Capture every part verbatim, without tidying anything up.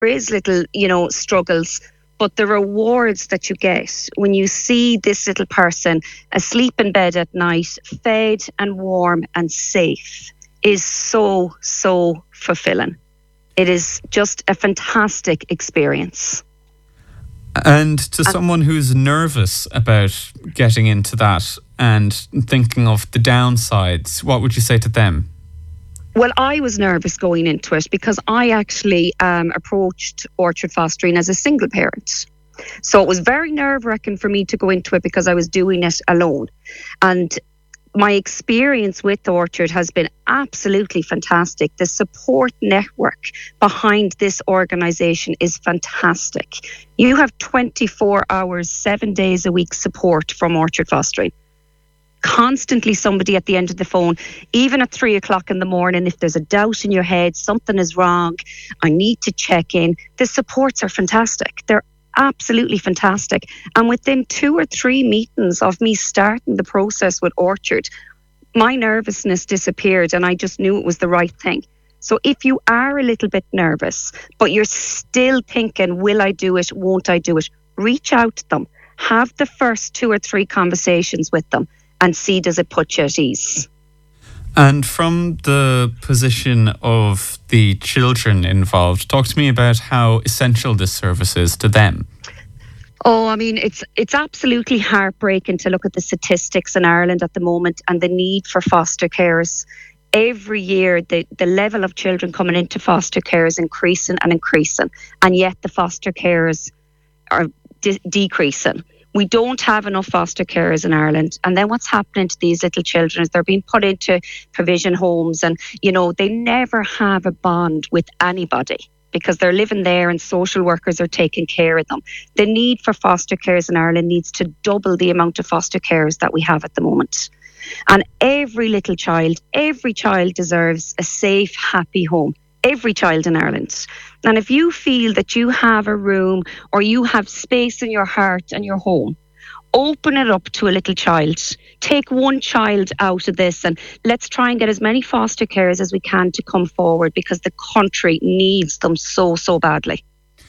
is little, you know, struggles, but the rewards that you get when you see this little person asleep in bed at night, fed and warm and safe, is so, so fulfilling. It is just a fantastic experience. And to someone who's nervous about getting into that and thinking of the downsides, what would you say to them? Well, I was nervous going into it because I actually um, approached Orchard Fostering as a single parent. So it was very nerve-wracking for me to go into it because I was doing it alone. And my experience with Orchard has been absolutely fantastic. The support network behind this organisation is fantastic. You have twenty-four hours, seven days a week support from Orchard Fostering. Constantly somebody at the end of the phone, even at three o'clock in the morning, if there's a doubt in your head, something is wrong, I need to check in. The supports are fantastic. They're absolutely fantastic. And within two or three meetings of me starting the process with Orchard, my nervousness disappeared and I just knew it was the right thing. So if you are a little bit nervous, but you're still thinking, will I do it, won't I do it, reach out to them. Have the first two or three conversations with them and see, does it put you at ease? And from the position of the children involved, talk to me about how essential this service is to them. Oh, I mean, it's it's absolutely heartbreaking to look at the statistics in Ireland at the moment and the need for foster carers. Every year, the, the level of children coming into foster care is increasing and increasing, and yet the foster carers are de- decreasing. We don't have enough foster carers in Ireland. And then what's happening to these little children is they're being put into provision homes and, you know, they never have a bond with anybody because they're living there and social workers are taking care of them. The need for foster carers in Ireland needs to double the amount of foster carers that we have at the moment. And every little child, every child deserves a safe, happy home. Every child in Ireland. And if you feel that you have a room or you have space in your heart and your home, open it up to a little child. Take one child out of this and let's try and get as many foster carers as we can to come forward because the country needs them so, so badly.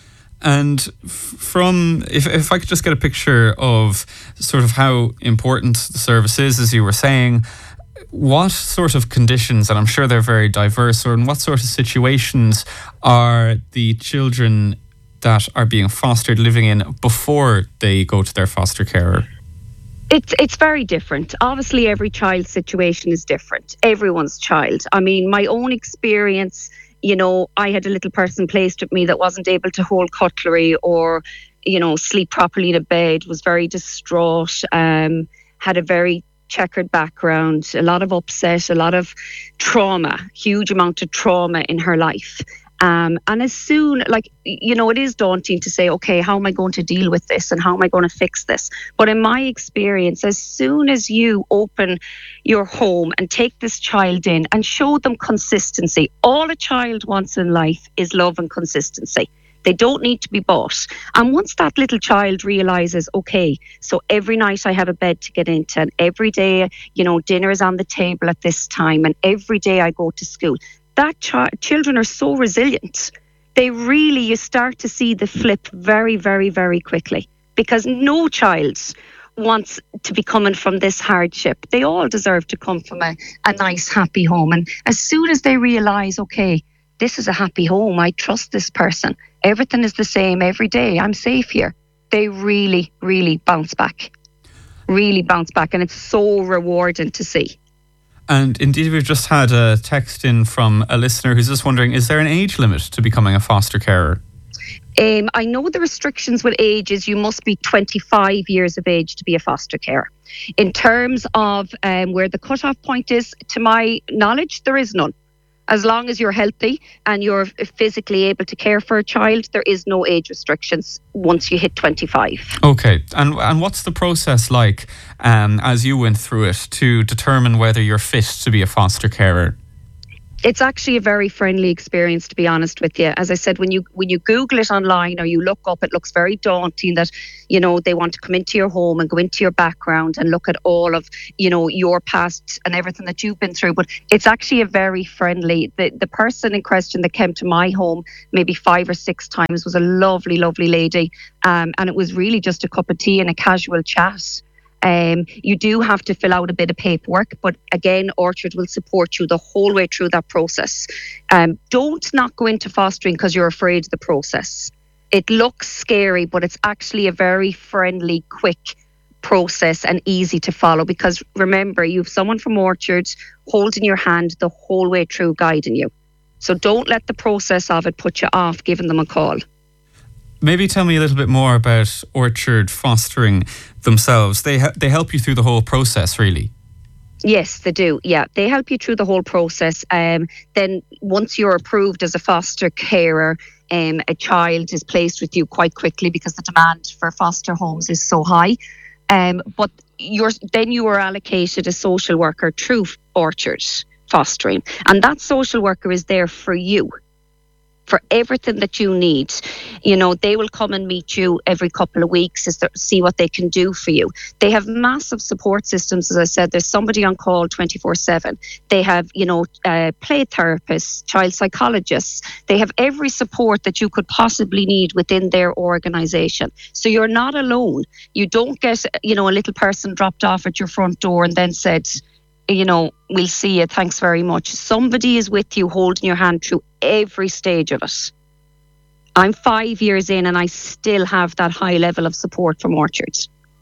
And from, if, if I could just get a picture of sort of how important the service is, as you were saying, what sort of conditions, and I'm sure they're very diverse, or in what sort of situations are the children that are being fostered living in before they go to their foster carer? It's it's very different. Obviously, every child's situation is different. Everyone's child. I mean, my own experience, you know, I had a little person placed with me that wasn't able to hold cutlery or, you know, sleep properly in a bed, was very distraught, um, had a very checkered background, a lot of upset, a lot of trauma, huge amount of trauma in her life. Um, and as soon, like, you know, it is daunting to say, okay, how am I going to deal with this and how am I going to fix this? But in my experience, as soon as you open your home and take this child in and show them consistency, all a child wants in life is love and consistency. They don't need to be bought. And once that little child realises, okay, so every night I have a bed to get into and every day, you know, dinner is on the table at this time and every day I go to school. That chi- children are so resilient. They really, you start to see the flip very, very, very quickly because no child wants to be coming from this hardship. They all deserve to come from a, a nice, happy home. And as soon as they realise, okay, this is a happy home, I trust this person, everything is the same every day, I'm safe here, they really, really bounce back. Really bounce back. And it's so rewarding to see. And indeed, we've just had a text in from a listener who's just wondering, is there an age limit to becoming a foster carer? Um, I know the restrictions with age is you must be twenty-five years of age to be a foster carer. In terms of um, where the cutoff point is, to my knowledge, there is none. As long as you're healthy and you're physically able to care for a child, there is no age restrictions once you hit twenty-five. Okay. And and what's the process like um, as you went through it to determine whether you're fit to be a foster carer? It's actually a very friendly experience, to be honest with you. As I said, when you when you Google it online or you look up, it looks very daunting that, you know, they want to come into your home and go into your background and look at all of, you know, your past and everything that you've been through. But it's actually a very friendly, the, the person in question that came to my home maybe five or six times was a lovely, lovely lady. Um, and it was really just a cup of tea and a casual chat. Um, you do have to fill out a bit of paperwork, but again, Orchard will support you the whole way through that process. Um, don't not go into fostering because you're afraid of the process. It looks scary, but it's actually a very friendly, quick process and easy to follow, because remember, you have someone from Orchard holding your hand the whole way through, guiding you. So don't let the process of it put you off giving them a call. Maybe tell me a little bit more about Orchard Fostering themselves. They ha- they help you through the whole process, really. Yes, they do. Yeah, they help you through the whole process. Um, then once you're approved as a foster carer, um, a child is placed with you quite quickly because the demand for foster homes is so high. Um, but you're then you are allocated a social worker through Orchard Fostering, and that social worker is there for you, for everything that you need. You know, they will come and meet you every couple of weeks to see what they can do for you. They have massive support systems. As I said, there's somebody on call twenty-four seven. They have, you know, uh, play therapists, child psychologists. They have every support that you could possibly need within their organisation. So you're not alone. You don't get, you know, a little person dropped off at your front door and then said, you know, we'll see you, thanks very much. Somebody is with you holding your hand through every stage of it. I'm five years in and I still have that high level of support from Orchard.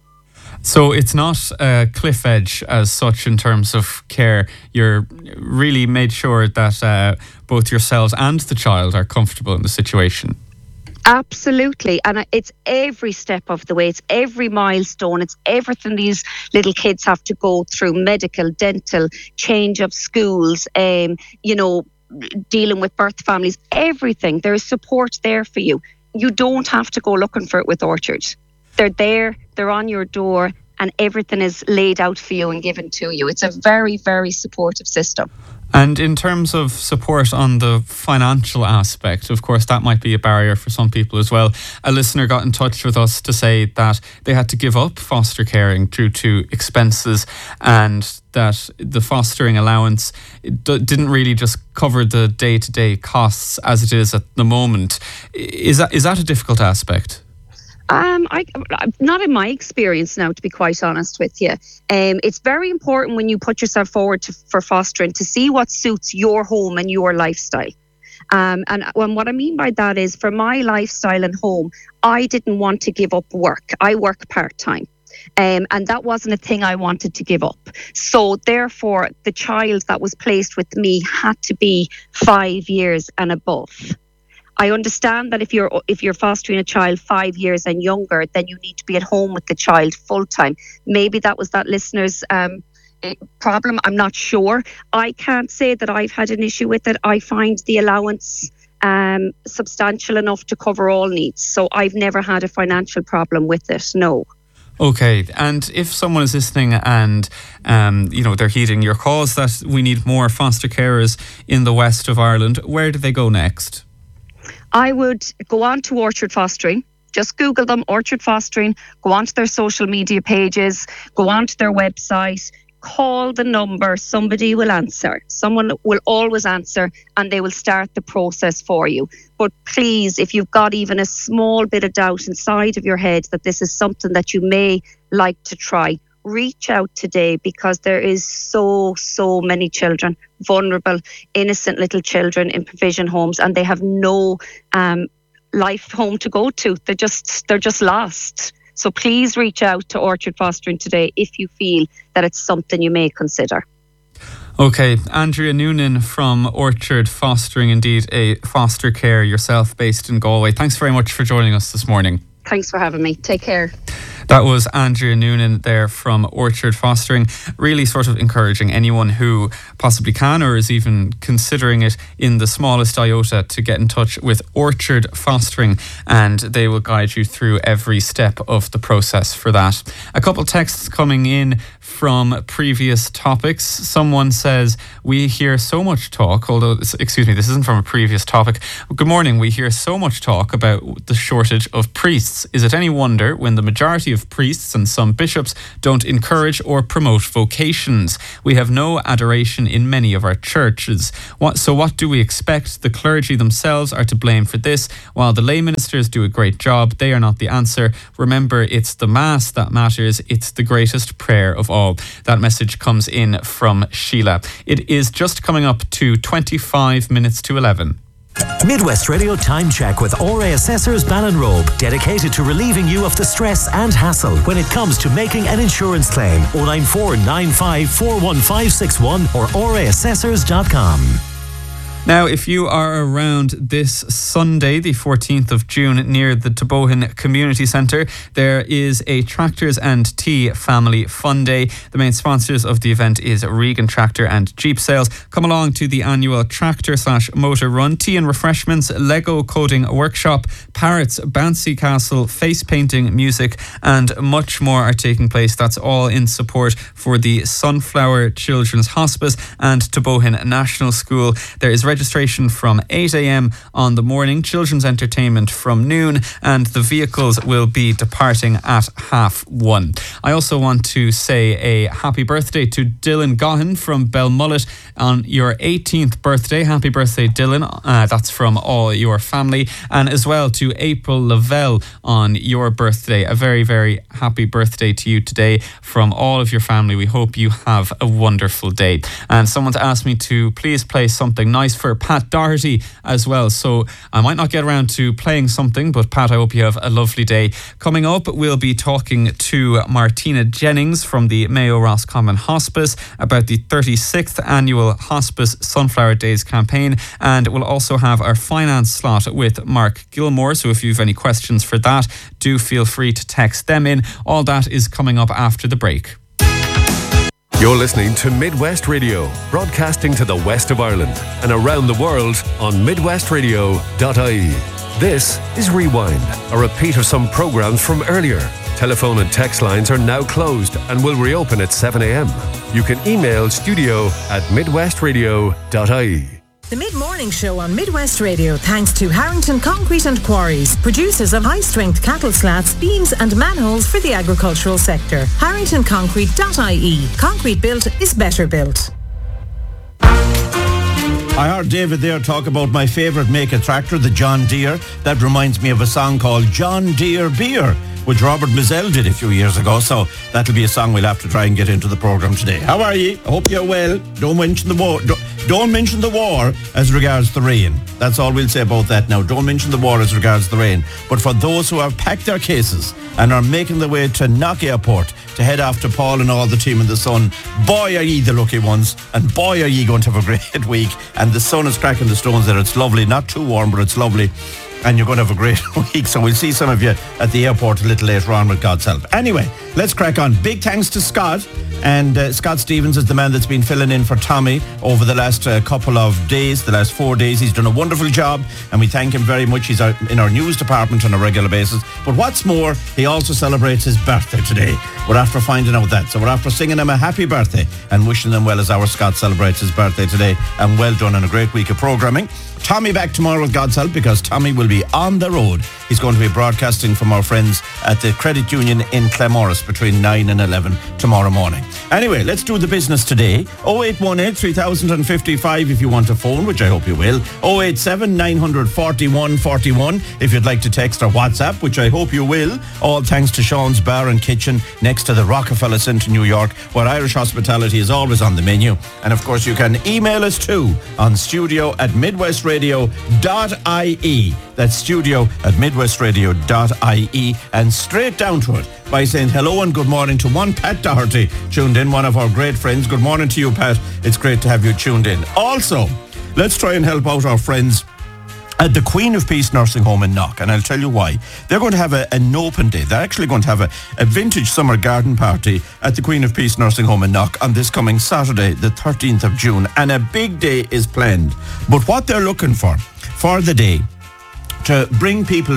So it's not a cliff edge as such in terms of care. You're really made sure that uh, both yourselves and the child are comfortable in the situation. Absolutely. And it's every step of the way. It's every milestone. It's everything these little kids have to go through: medical, dental, change of schools, um, you know, dealing with birth families, everything. There is support there for you. You don't have to go looking for it with Orchard. They're there, they're on your door, and everything is laid out for you and given to you. It's a very, very supportive system. And in terms of support on the financial aspect, of course, that might be a barrier for some people as well. A listener got in touch with us to say that they had to give up foster caring due to expenses, and that the fostering allowance d- didn't really just cover the day-to-day costs as it is at the moment. Is that is that a difficult aspect? Um, I not in my experience now, to be quite honest with you. Um, it's very important when you put yourself forward to, for fostering to see what suits your home and your lifestyle. Um, and when, what I mean by that is, for my lifestyle and home, I didn't want to give up work. I work part-time. Um, and that wasn't a thing I wanted to give up. So therefore, the child that was placed with me had to be five years and above. I understand that if you're if you're fostering a child five years and younger, then you need to be at home with the child full time. Maybe that was that listener's um, problem. I'm not sure. I can't say that I've had an issue with it. I find the allowance um, substantial enough to cover all needs. So I've never had a financial problem with it, no. Okay, and if someone is listening and um, you know, they're heeding your cause that we need more foster carers in the west of Ireland, where do they go next? I would go on to Orchard Fostering. Just Google them, Orchard Fostering. Go on to their social media pages. Go on to their website. Call the number. Somebody will answer. Someone will always answer, and they will start the process for you. But please, if you've got even a small bit of doubt inside of your head that this is something that you may like to try, reach out today, because there is so, so many children, vulnerable, innocent little children in provision homes, and they have no um, life home to go to. They're just, they're just lost. So please reach out to Orchard Fostering today if you feel that it's something you may consider. Okay, Andrea Noonan from Orchard Fostering, indeed a foster care yourself based in Galway. Thanks very much for joining us this morning. Thanks for having me. Take care. That was Andrea Noonan there from Orchard Fostering, really sort of encouraging anyone who possibly can or is even considering it in the smallest iota to get in touch with Orchard Fostering, and they will guide you through every step of the process for that. A couple texts coming in from previous topics. Someone says, we hear so much talk, although, excuse me, this isn't from a previous topic. Good morning. We hear so much talk about the shortage of priests. Is it any wonder when the majority of priests and some bishops don't encourage or promote vocations? We have no adoration in many of our churches. What, so what do we expect? The clergy themselves are to blame for this, while the lay ministers do a great job. They are not the answer. Remember, it's the Mass that matters. It's the greatest prayer of all. That message comes in from Sheila. It is just coming up to twenty-five minutes to eleven. Midwest Radio Time Check with O R A Assessors Ballinrobe, dedicated to relieving you of the stress and hassle when it comes to making an insurance claim. oh nine four nine five four one five six one or O R A assessors dot com. Now, if you are around this Sunday, the fourteenth of June, near the Tobohin Community Centre, there is a Tractors and Tea Family Fun Day. The main sponsors of the event is Regan Tractor and Jeep Sales. Come along to the annual tractor slash motor run. Tea and refreshments, Lego coding workshop, parrots, bouncy castle, face painting, music, and much more are taking place. That's all in support for the Sunflower Children's Hospice and Tobohin National School. There is registration from eight a.m. on the morning, children's entertainment from noon, and the vehicles will be departing at half one. I also want to say a happy birthday to Dylan Gaughan from Belmullet on your eighteenth birthday. Happy birthday, Dylan. Uh, that's from all your family. And as well to April Lavelle on your birthday. A very, very happy birthday to you today from all of your family. We hope you have a wonderful day. And someone's asked me to please play something nice for Pat Doherty as well. So I might not get around to playing something, but Pat, I hope you have a lovely day. Coming up, we'll be talking to Martina Jennings from the Mayo Roscommon Hospice about the thirty-sixth annual Hospice Sunflower Days campaign, and we'll also have our finance slot with Mark Gilmore. So if you have any questions for that, do feel free to text them in. All that is coming up after the break. You're listening to Midwest Radio, broadcasting to the west of Ireland and around the world on midwest radio dot I E. This is Rewind, a repeat of some programmes from earlier. Telephone and text lines are now closed and will reopen at seven a.m. You can email studio at midwest radio dot I E. The Mid-Morning Show on Midwest Radio, thanks to Harrington Concrete and Quarries, producers of high-strength cattle slats, beams and manholes for the agricultural sector. harrington concrete dot I E. Concrete built is better built. I heard David there talk about my favourite make of tractor, the John Deere. That reminds me of a song called John Deere Beer, which Robert Mizell did a few years ago. So that'll be a song we'll have to try and get into the programme today. How are you? I hope you're well. Don't mention the war. Don't, don't mention the war as regards the rain. That's all we'll say about that now. Don't mention the war as regards the rain. But for those who have packed their cases and are making their way to Knock Airport to head off to Paul and all the team in the sun, boy are ye the lucky ones, and boy are ye going to have a great week. And the sun is cracking the stones there. It's lovely, not too warm, but it's lovely. And you're going to have a great week. So we'll see some of you at the airport a little later on with God's help. Anyway, let's crack on. Big thanks to Scott. And uh, Scott Stevens is the man that's been filling in for Tommy over the last uh, couple of days, the last four days. He's done a wonderful job, and we thank him very much. He's out in our news department on a regular basis. But what's more, he also celebrates his birthday today. We're after finding out that. So we're after singing him a happy birthday and wishing him well as our Scott celebrates his birthday today. And well done on a great week of programming. Tommy back tomorrow with God's help, because Tommy will be on the road. He's going to be broadcasting from our friends at the Credit Union in Claremorris between nine and eleven tomorrow morning. Anyway, let's do the business today. oh eight one eight, three thousand fifty-five if you want a phone, which I hope you will. oh eight seven, nine four one, four one if you'd like to text or WhatsApp, which I hope you will. All thanks to Sean's Bar and Kitchen next to the Rockefeller Centre, New York, where Irish hospitality is always on the menu. And of course, you can email us too on studio at midwest radio dot I E. That's studio at midwest radio dot I E, and straight down to it by saying hello and good morning to one Pat Doherty tuned in, one of our great friends. Good morning to you, Pat. It's great to have you tuned in. Also, let's try and help out our friends at the Queen of Peace Nursing Home in Knock, and I'll tell you why. They're going to have a, an open day. They're actually going to have a, a vintage summer garden party at the Queen of Peace Nursing Home in Knock on this coming Saturday, the thirteenth of June, and a big day is planned. But what they're looking for, for the day, to bring people back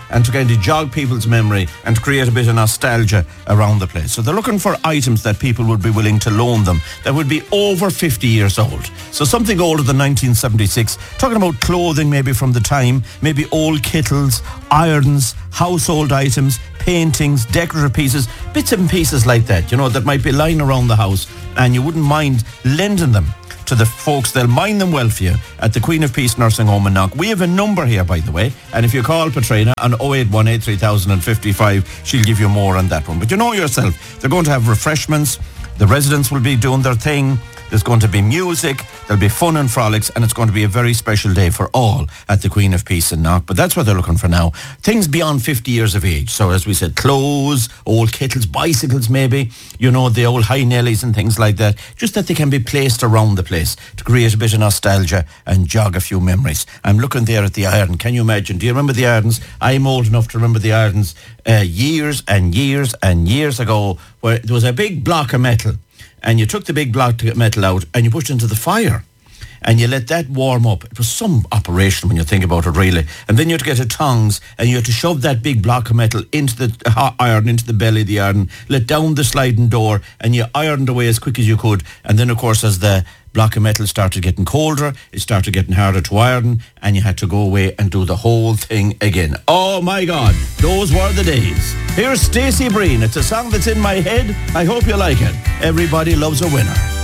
and to kind of jog people's memory and to create a bit of nostalgia around the place. So they're looking for items that people would be willing to loan them that would be over fifty years old. So something older than nineteen seventy-six, talking about clothing maybe from the time, maybe old kettles, irons, household items, paintings, decorative pieces, bits and pieces like that, you know, that might be lying around the house and you wouldn't mind lending them to the folks. They'll mind them well for you at the Queen of Peace Nursing Home in Knock. We have a number here, by the way, and if you call Patrina on oh eight one eight, three thousand fifty-five, she'll give you more on that one. But you know yourself, they're going to have refreshments, the residents will be doing their thing, there's going to be music, there'll be fun and frolics, and it's going to be a very special day for all at the Queen of Peace in Knock. But that's what they're looking for now. Things beyond fifty years of age. So as we said, clothes, old kettles, bicycles maybe, you know, the old high nellies and things like that. Just that they can be placed around the place to create a bit of nostalgia and jog a few memories. I'm looking there at the iron. Can you imagine? Do you remember the irons? I'm old enough to remember the irons uh, years and years and years ago, where there was a big block of metal, and you took the big block of metal out and you pushed it into the fire and you let that warm up. It was some operation when you think about it, really. And then you had to get a tongs and you had to shove that big block of metal into the hot iron, into the belly of the iron, let down the sliding door, and you ironed away as quick as you could. And then, of course, as the block of metal started getting colder, it started getting harder to iron, and you had to go away and do the whole thing again. Oh my God, those were the days. Here's Stacey Breen. It's a song that's in my head. I hope you like it. Everybody loves a winner.